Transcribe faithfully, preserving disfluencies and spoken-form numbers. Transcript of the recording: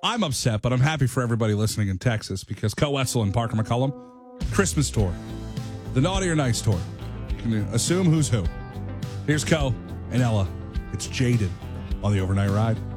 I'm upset, but I'm happy for everybody listening in Texas because Co Wetzel and Parker McCullum, Christmas tour, the Naughty or Nice tour. You can assume who's who. Here's Co and Ella. It's Jaded on the Overnight Ride.